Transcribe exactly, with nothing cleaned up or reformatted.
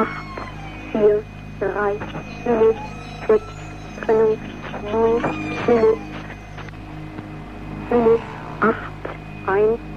acht, vier, drei, null, sechs, Trennung, neun, null, null, acht, eins,